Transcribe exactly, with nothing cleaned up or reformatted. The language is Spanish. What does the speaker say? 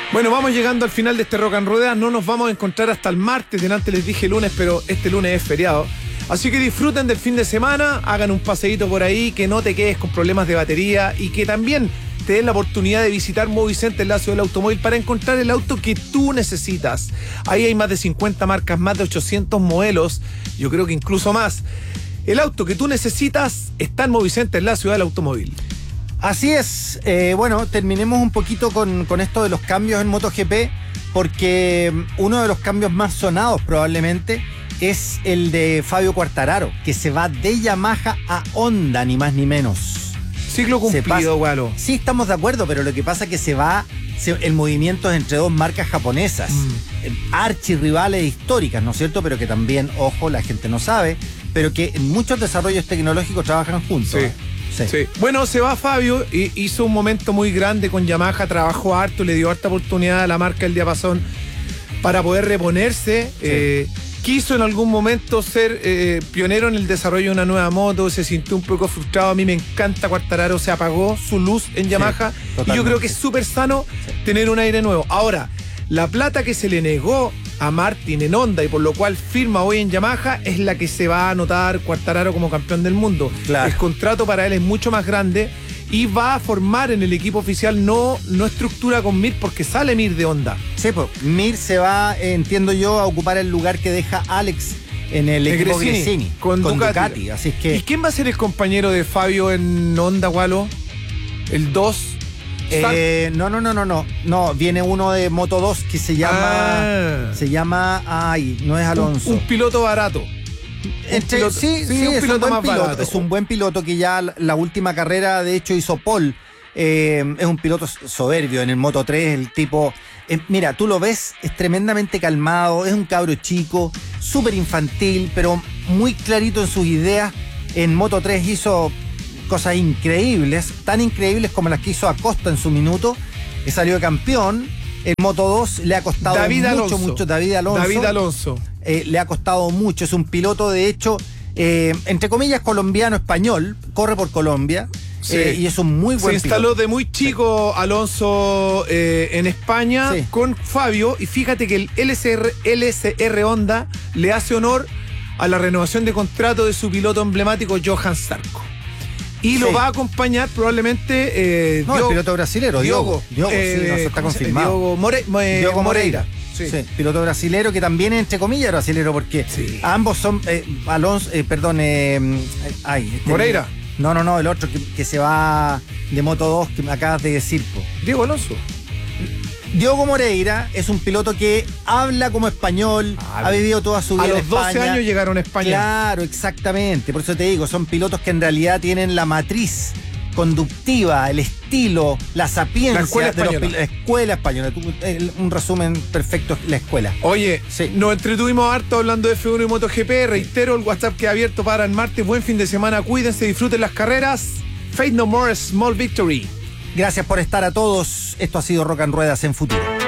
Bueno, vamos llegando al final de este Rock and Ruedas. No nos vamos a encontrar hasta el martes. Delante les dije lunes, pero este lunes es feriado. Así que disfruten del fin de semana, hagan un paseíto por ahí, que no te quedes con problemas de batería y que también te den la oportunidad de visitar Movicenter, la ciudad del automóvil, para encontrar el auto que tú necesitas. Ahí hay más de cincuenta marcas, más de ochocientos modelos, yo creo que incluso más. El auto que tú necesitas está en Movicenter, la ciudad del automóvil. Así es. Eh, bueno, terminemos un poquito con, con esto de los cambios en MotoGP, porque uno de los cambios más sonados probablemente es el de Fabio Quartararo, que se va de Yamaha a Honda, ni más ni menos. Ciclo cumplido, Gualo. Sí, estamos de acuerdo, pero lo que pasa es que se va, se, el movimiento es entre dos marcas japonesas, mm. archirrivales históricas, ¿no es cierto? Pero que también, ojo, la gente no sabe, pero que en muchos desarrollos tecnológicos trabajan juntos. Sí. Sí. Sí. Bueno, se va Fabio, y hizo un momento muy grande con Yamaha, trabajó harto, le dio harta oportunidad a la marca El Diapasón para poder reponerse. Sí. Eh, quiso en algún momento ser eh, pionero en el desarrollo de una nueva moto, se sintió un poco frustrado. A mí me encanta Quartararo, se apagó su luz en Yamaha, sí, y yo creo que es súper sano sí. tener un aire nuevo. Ahora, la plata que se le negó a Martin en Honda y por lo cual firma hoy en Yamaha es la que se va a anotar Quartararo como campeón del mundo. Claro. El contrato para él es mucho más grande y va a formar en el equipo oficial, no, no estructura con Mir, porque sale Mir de Honda. Sí, pues Mir se va, eh, entiendo yo, a ocupar el lugar que deja Alex en el de equipo Gresini, Gresini con, con Ducati. Ducati. Así es que... ¿Y quién va a ser el compañero de Fabio en Honda, Gualo? ¿El dos? Eh, no, no, no, no, no. No, viene uno de Moto dos que se llama. Ah. Se llama. Ay, no es Alonso. Un, un piloto barato. Entre, piloto, sí, sí, sí, un es piloto un buen más piloto. Barato. Es un buen piloto que ya la, la última carrera, de hecho, hizo pole. Eh, es un piloto soberbio en el Moto tres, el tipo. Eh, mira, tú lo ves, es tremendamente calmado, es un cabro chico, súper infantil, pero muy clarito en sus ideas. En Moto tres hizo cosas increíbles, tan increíbles como las que hizo Acosta en su minuto, que salió campeón. El Moto dos le ha costado David mucho, Alonso. mucho. David Alonso. David Alonso. Eh, le ha costado mucho. Es un piloto, de hecho, eh, entre comillas, colombiano-español. Corre por Colombia. Sí. Eh, y es un muy buen piloto. Se instaló piloto. de muy chico sí. Alonso eh, en España sí. con Fabio. Y fíjate que el L S R, L S R Honda le hace honor a la renovación de contrato de su piloto emblemático, Johan Zarco. Y sí. lo va a acompañar probablemente eh, no, Diogo, el piloto brasilero, Diogo. Diogo, eh, sí, no, eso está confirmado. Diogo, More, eh, Diogo Moreira. Moreira. Sí. sí, piloto brasilero que también es entre comillas brasilero porque sí. ambos son eh, Alonso, eh, perdón, eh, ay, este, Moreira. No, no, no, el otro que, que se va de Moto dos que me acabas de decir. Po. Diego Alonso. Diogo Moreira es un piloto que habla como español, ah, ha vivido toda su vida en España. A los doce años llegaron a España. Claro, exactamente. Por eso te digo, son pilotos que en realidad tienen la matriz conductiva, el estilo, la sapiencia la escuela de española. Los, la escuela española. Un resumen perfecto, la escuela. Oye, sí. nos entretuvimos harto hablando de F uno y MotoGP. Reitero, el WhatsApp que ha abierto para el martes. Buen fin de semana, cuídense, disfruten las carreras. Faith No More, Small Victory. Gracias por estar a todos. Esto ha sido Rock and Ruedas en Futuro.